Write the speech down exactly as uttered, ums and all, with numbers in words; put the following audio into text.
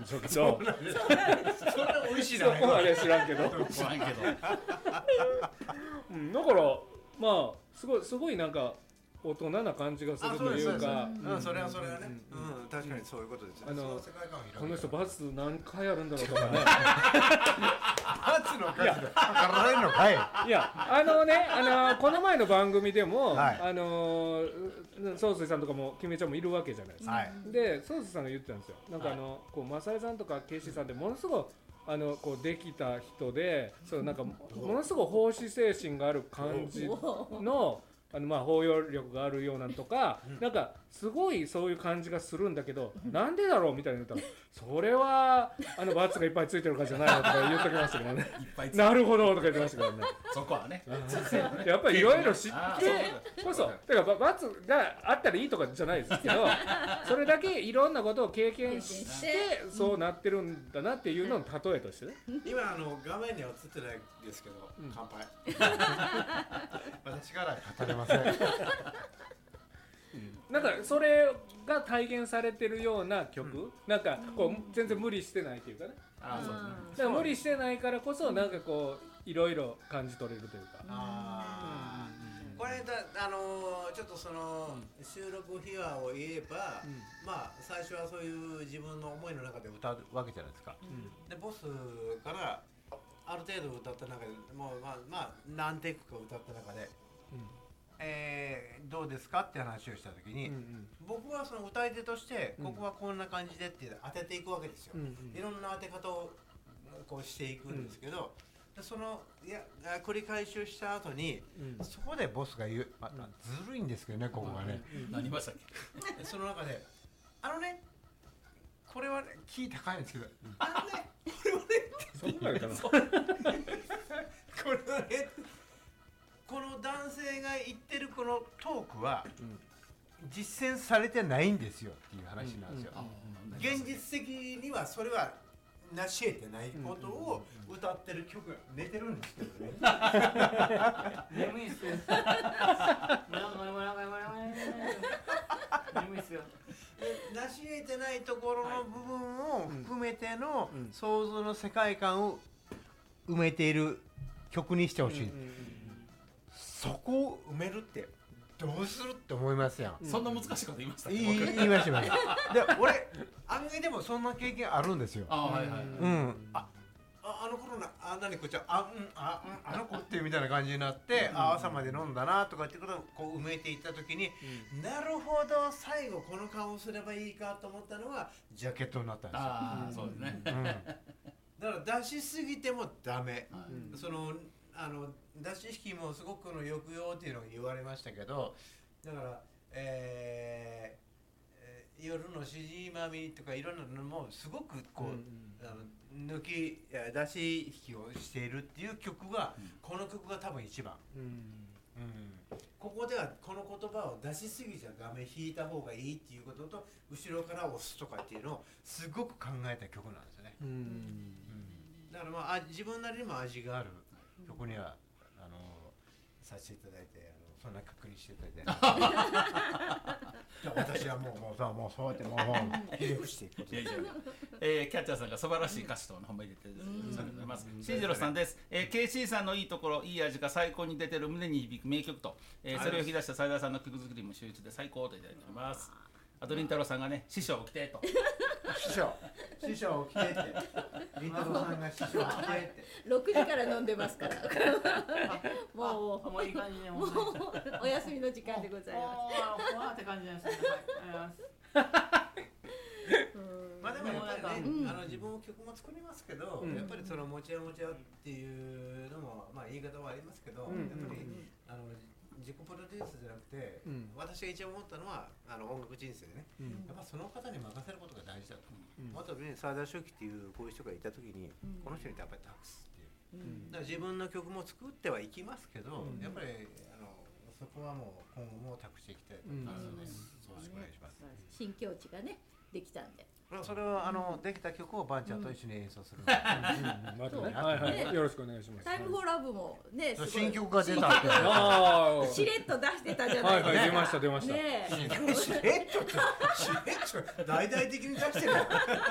しょうけどそうなんですそんな美味しいなそこまで知らんけど知らんけど、 うん、だからまあすごいすごいなんか大人な感じがするというか、 うん、それはそれはね、うん、確かにそういうことですよね。 あの世界観を広げるこの人バツ何回あるんだろうとかねバツの数で測られるのかい。 いやあのねあのこの前の番組でも、 はい、 あの宗水さんとかもキメちゃんもいるわけじゃないですか、はい、で宗水さんが言ってたんですよ。なんかあの、はい、こうマサイさんとかケイシーさんってものすごいあのこうできた人で、そうなんかものすごい奉仕精神がある感じのあのまあ包容力があるようなんとか、うん、なんかすごいそういう感じがするんだけど、うん、なんでだろうみたいな言ったらそれはあのバツがいっぱいついてるからじゃないのとか言っときましたけどねなるほどとか言ってましたけどねそこはねやっぱりいろいろ知ってこそだからバツがあったらいいとかじゃないですけどそれだけいろんなことを経験してそうなってるんだなっていうのの例えとしてね。 今あの画面には映ってないですけど、うん、乾杯私から語れませんなんかそれが体現されてるような曲、うん、なんかこう全然無理してないというかね、あそう、だから無理してないからこそなんかこういろいろ感じ取れるというか、 あ、うん、これだあのー、ちょっとその、うん、収録秘話を言えば、うん、まあ最初はそういう自分の思いの中で歌うわけじゃないですか、うん、でボスからある程度歌った中でもうまあ、まあ、何テイクか歌った中で、うんえー、どうですかって話をした時に、うんうん、僕はその歌い手としてここはこんな感じでって当てていくわけですよ、うんうん、いろんな当て方をこうしていくんですけど、うん、でそのいや繰り返しをした後に、うん、そこでボスが言う、まあ、ずるいんですけどねここがね、 うん、何ましたっけその中であのねこれはねキー高いんですけど、うん、あのねこれはねそんなのかなこれはねこの男性が言ってるこのトークは、うん、実践されてないんですよっていう話なんですよ、うんうん、現実的にはそれは成し得てないことを歌ってる曲が寝てるんですけどね眠いっすよ眠いっすよ成し得てないところの部分を含めての想像の世界観を埋めている曲にしてほしい、うんうんうん、そこを埋めるってどうするって思いますやん、 うん、そんな難しいこと言いましたっけ？ 言いましたで俺案外でもそんな経験あるんですよ。 あ、はいはいはい、 うん、あああの頃なあ何こっちはあうんあうんあの子ってみたいな感じになって、うん、あ朝まで飲んだなとかってことをこう埋めていった時に、うん、なるほど最後この顔をすればいいかと思ったのがジャケットになったんですよ。 ああ、うん、そうですね、うん、 だから出しすぎてもダメ、うん、そのあの出し引きもすごくの抑揚っていうのが言われましたけど、だから、えー、夜のしじまみとかいろんなのもすごくこう、うん、あの抜き出し引きをしているっていう曲が、うん、この曲が多分一番、うんうん、ここではこの言葉を出しすぎちゃダメ、弾いた方がいいっていうことと後ろから押すとかっていうのをすごく考えた曲なんですよね、うんうん、だからまあ自分なりにも味がある曲にはあのさせていただいて、あのそんな確認していただいて私はもうもうもうそうやってもうひれ伏していくことで、 えー、キャッチャーさんが素晴らしい歌詞との本番入れてるありがとうございます。シンジロさんです、えー、ケーシー さんのいいところいい味が最高に出てる胸に響く名曲と、えー、それを引き出した斉田さんの曲作りも秀逸で最高といただいております。あとりんたろーさんがね師匠起きてと師匠師匠起きてってりんたろーさんが師匠起きてってろくじから飲んでますからもうもういい感じでもうお休みの時間でございます。 わーって感じですね。 まあでもやっぱりね、うん、あの自分も曲も作りますけど、うん、やっぱりそのもちゃもちゃっていうのもまあ言い方はありますけど、うん、やっぱり、うん、あの自己プロデュースじゃなくて、うん、私が一番思ったのはあの音楽人生でね、うん、やっぱその方に任せることが大事だと、うん、あとね沢田正樹っていうこういう人がいた時に、うん、この人にやっぱり託すっていう、うん、だから自分の曲も作ってはいきますけど、うん、やっぱりあのそこはもう今後も託していきたいと思いますので、よろしくお願いします。 新境地がねできたんで、 それをあのできた曲をバンちゃんと一緒に演奏する。 よろしくお願いします。 タイムフォーラブもね新曲が出たってしれっと出してたじゃないですか。 出ました出ました。 しれっとしれっと大々的に出してる。